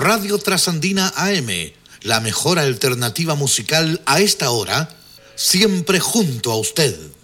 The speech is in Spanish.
Radio Trasandina AM, la mejor alternativa musical a esta hora, siempre junto a usted.